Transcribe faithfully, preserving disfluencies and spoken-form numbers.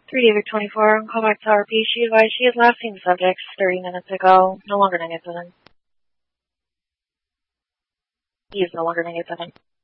three David twenty-four, call back to R P. She advised she has last seen the subjects thirty minutes ago. No longer nine eight seven. He is no longer nine eight seven.